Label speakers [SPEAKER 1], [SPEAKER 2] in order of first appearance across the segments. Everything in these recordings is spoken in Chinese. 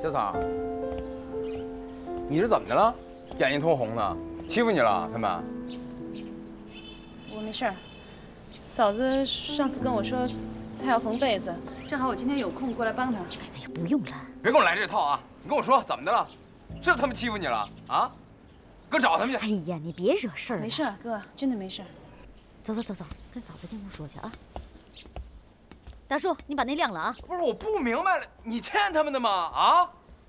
[SPEAKER 1] 小草，你这怎么的了？眼睛通红的，欺负你了？他们？
[SPEAKER 2] 我没事儿。嫂子上次跟我说，她要缝被子，正好我今天有空过来帮她。
[SPEAKER 3] 哎呀，不用了，
[SPEAKER 1] 别跟我来这套啊！你跟我说怎么的了？是他们欺负你了啊？哥找他们去。
[SPEAKER 3] 哎呀，你别惹事儿了。
[SPEAKER 2] 没事，哥，真的没事。
[SPEAKER 3] 走走走走，跟嫂子进屋说去啊。大叔，你把那晾了啊。
[SPEAKER 1] 不是，我不明白了，你欠他们的吗？啊？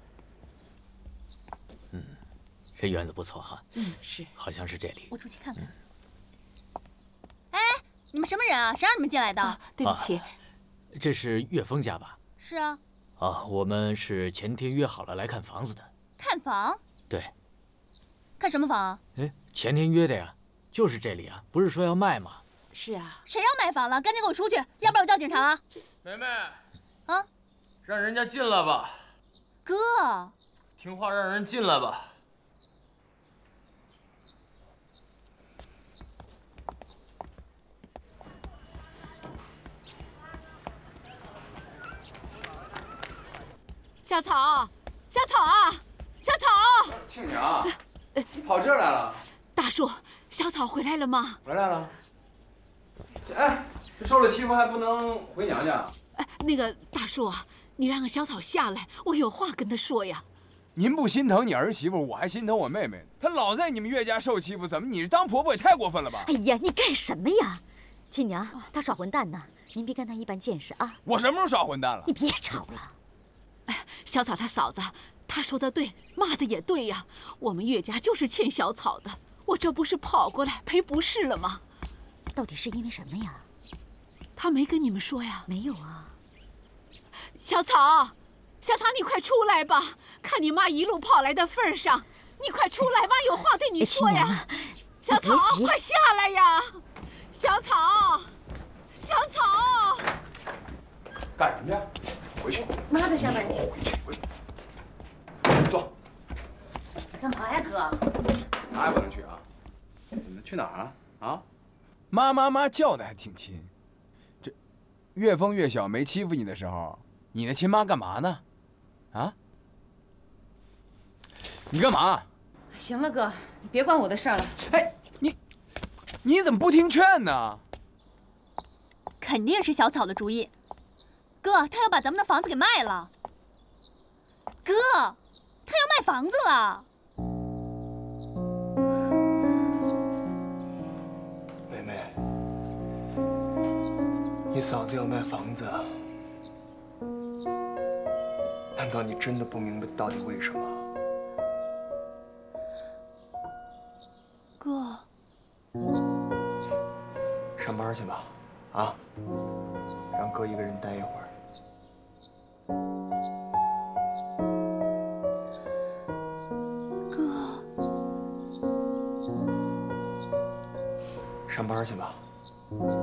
[SPEAKER 4] 这院子不错哈。
[SPEAKER 3] 是。
[SPEAKER 4] 好像是这里。
[SPEAKER 3] 我出去看看。
[SPEAKER 5] 哎，你们什么人啊？谁让你们进来的？
[SPEAKER 6] 对不起，
[SPEAKER 4] 这是岳峰家吧？
[SPEAKER 5] 是啊。
[SPEAKER 4] 我们是前天约好了来看房子的。
[SPEAKER 5] 看房？
[SPEAKER 4] 对。
[SPEAKER 5] 看什么房？
[SPEAKER 4] 哎，前天约的呀，就是这里啊，不是说要卖吗？
[SPEAKER 6] 是啊。
[SPEAKER 5] 谁要卖房了？赶紧给我出去，要不然我叫警察啊！
[SPEAKER 1] 梅梅，
[SPEAKER 5] 啊，
[SPEAKER 1] 让人家进来吧。
[SPEAKER 5] 哥，
[SPEAKER 1] 听话，让人进来吧。
[SPEAKER 6] 小草，小草啊，小草！
[SPEAKER 1] 亲娘，你跑这儿来了？
[SPEAKER 6] 大叔，小草回来了吗？
[SPEAKER 1] 回来了。哎，这受了欺负还不能回娘家？
[SPEAKER 6] 那个大叔啊，你让小草下来，我有话跟他说呀。
[SPEAKER 7] 您不心疼你儿媳妇，我还心疼我妹妹。她老在你们岳家受欺负，怎么你当婆婆也太过分了吧？
[SPEAKER 3] 哎呀，你干什么呀？亲娘，她耍混蛋呢，您别跟她一般见识啊。
[SPEAKER 7] 我什么时候耍混蛋了？
[SPEAKER 3] 你别吵了。
[SPEAKER 6] 小草她嫂子，她说的对，骂的也对呀。我们岳家就是欠小草的，我这不是跑过来赔不是了吗？
[SPEAKER 3] 到底是因为什么呀？
[SPEAKER 6] 他没跟你们说呀？
[SPEAKER 3] 没有啊。
[SPEAKER 6] 小草，小草，你快出来吧！看你妈一路跑来的份上，你快出来，妈有话对你说呀！小草，快下来呀！小草，小草，
[SPEAKER 1] 干什么去？回去。
[SPEAKER 2] 妈的下半年。
[SPEAKER 1] 回去，回去。坐。
[SPEAKER 2] 干嘛呀，哥？
[SPEAKER 1] 哪也不能去啊！你们去哪儿啊？啊？
[SPEAKER 7] 妈叫的还挺亲。这岳峰岳小没欺负你的时候，你那亲妈干嘛呢？啊？你干嘛？
[SPEAKER 2] 行了，哥，你别管我的事儿了。
[SPEAKER 7] 哎，你怎么不听劝呢？
[SPEAKER 5] 肯定是小草的主意。哥，他要把咱们的房子给卖了。哥，他要卖房子了。
[SPEAKER 8] 妹妹，你嫂子要卖房子啊？难道你真的不明白到底为什么？
[SPEAKER 5] 哥，
[SPEAKER 8] 上班去吧，啊，让哥一个人待一会儿。
[SPEAKER 5] 哥，
[SPEAKER 8] 上班去吧。